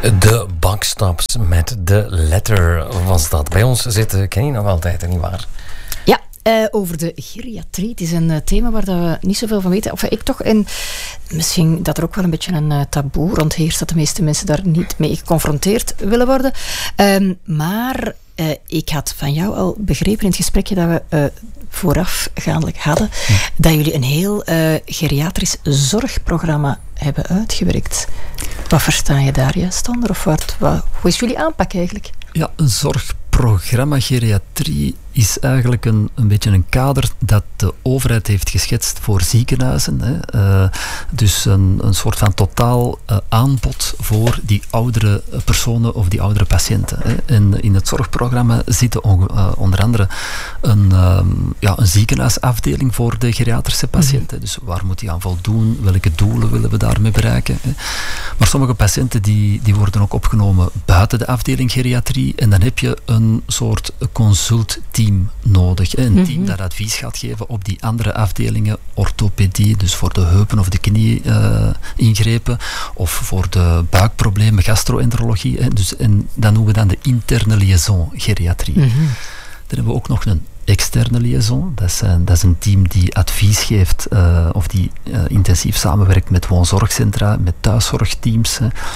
De Bakstops met de Letter was dat. Bij ons zit Kenny nog altijd, nietwaar? Ja, over de geriatrie. Het is een thema waar we niet zoveel van weten. Of ik toch. En misschien dat er ook wel een beetje een taboe rond heerst, dat de meeste mensen daar niet mee geconfronteerd willen worden. Maar ik had van jou al begrepen in het gesprekje dat we voorafgaandelijk hadden, dat jullie een heel geriatrisch zorgprogramma hebben uitgewerkt. Wat versta je daar juist onder? Of hoe is jullie aanpak eigenlijk? Ja, een zorgprogramma geriatrie is eigenlijk een beetje een kader dat de overheid heeft geschetst voor ziekenhuizen. Hè. Dus een soort van totaal aanbod voor die oudere personen of die oudere patiënten. Hè. En in het zorgprogramma zitten onder andere een ziekenhuisafdeling voor de geriatrische patiënten. Dus waar moet die aan voldoen? Welke doelen willen we daarmee bereiken? Hè. Maar sommige patiënten die worden ook opgenomen buiten de afdeling geriatrie en dan heb je een soort consultteam nodig. Een team dat advies gaat geven op die andere afdelingen, orthopedie, dus voor de heupen of de knie-ingrepen, of voor de buikproblemen, gastro-enterologie. En dat noemen we dan de interne liaison geriatrie. Dan hebben we ook nog een externe liaison. Dat is een team die advies geeft of die intensief samenwerkt met woonzorgcentra, met thuiszorgteams.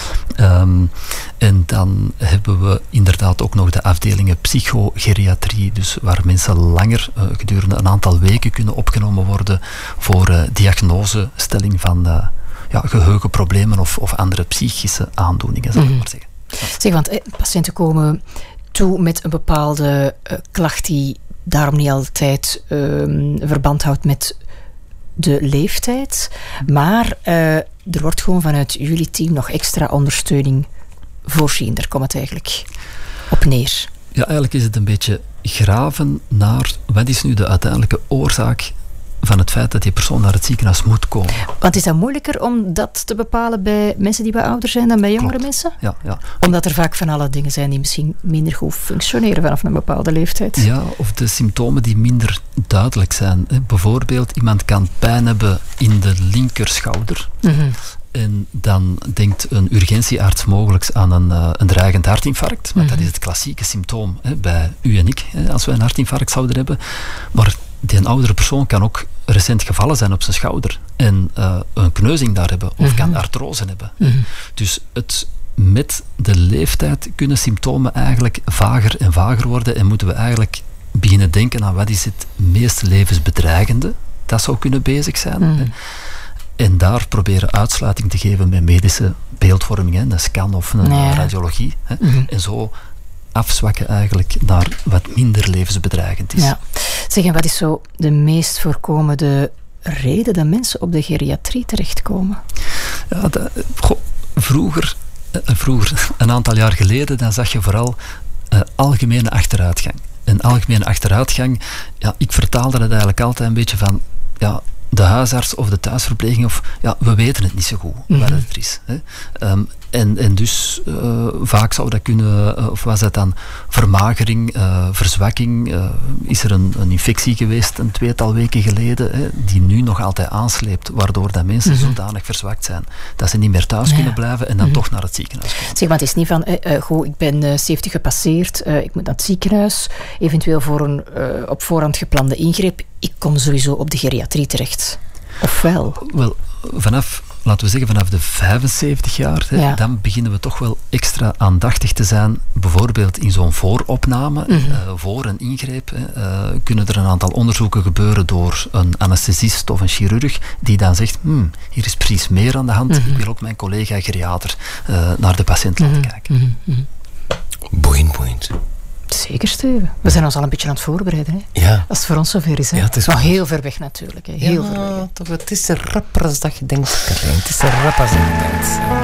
En dan hebben we inderdaad ook nog de afdelingen psychogeriatrie, dus waar mensen langer gedurende een aantal weken kunnen opgenomen worden voor diagnosestelling van geheugenproblemen of andere psychische aandoeningen, zal ik maar zeggen. Zeg, want patiënten komen toe met een bepaalde klacht die daarom niet altijd verband houdt met de leeftijd. Maar er wordt gewoon vanuit jullie team nog extra ondersteuning voorzien. Daar komt het eigenlijk op neer. Ja, eigenlijk is het een beetje graven naar wat is nu de uiteindelijke oorzaak van het feit dat die persoon naar het ziekenhuis moet komen. Want is dat moeilijker om dat te bepalen bij mensen die wat ouder zijn dan bij jongere mensen? Ja. Omdat er vaak van alle dingen zijn die misschien minder goed functioneren vanaf een bepaalde leeftijd. Ja, of de symptomen die minder duidelijk zijn. Bijvoorbeeld, iemand kan pijn hebben in de linkerschouder. En dan denkt een urgentiearts mogelijk aan een dreigend hartinfarct. Want dat is het klassieke symptoom bij u en ik, als we een hartinfarct zouden hebben. Maar die een oudere persoon kan ook recent gevallen zijn op zijn schouder en een kneuzing daar hebben of kan artrose hebben. Dus met de leeftijd kunnen symptomen eigenlijk vager en vager worden en moeten we eigenlijk beginnen denken aan wat is het meest levensbedreigende dat zou kunnen bezig zijn. En daar proberen uitsluiting te geven met medische beeldvorming, een scan of een radiologie. En zo afzwakken eigenlijk naar wat minder levensbedreigend is. Ja. Zeg, en wat is zo de meest voorkomende reden dat mensen op de geriatrie terechtkomen? Ja, vroeger, een aantal jaar geleden, dan zag je vooral algemene achteruitgang. En algemene achteruitgang, ik vertaalde dat eigenlijk altijd een beetje van de huisarts of de thuisverpleging we weten het niet zo goed wat het er is. Hè. En dus vaak zou dat kunnen, of was dat dan vermagering, verzwakking, is er een infectie geweest een tweetal weken geleden, die nu nog altijd aansleept, waardoor dat mensen zodanig verzwakt zijn dat ze niet meer thuis kunnen blijven en dan toch naar het ziekenhuis komen. Zeg, maar het is niet van, ik ben 70 gepasseerd, ik moet naar het ziekenhuis, eventueel voor een op voorhand geplande ingreep, ik kom sowieso op de geriatrie terecht. Of wel? Wel, laten we zeggen, vanaf de 75 jaar, dan beginnen we toch wel extra aandachtig te zijn. Bijvoorbeeld in zo'n vooropname, voor een ingreep, kunnen er een aantal onderzoeken gebeuren door een anesthesist of een chirurg, die dan zegt, hier is precies meer aan de hand, ik wil ook mijn collega geriater naar de patiënt laten kijken. Boeiend. Zeker, Steven. We zijn ons al een beetje aan het voorbereiden. Hè? Ja. Als het voor ons zover is. Hè? Ja, het is nog heel ver weg natuurlijk. Hè? Heel ver weg. Toch, het is rapper als dat je denkt, Katrien. Het is rapper als dat je denkt.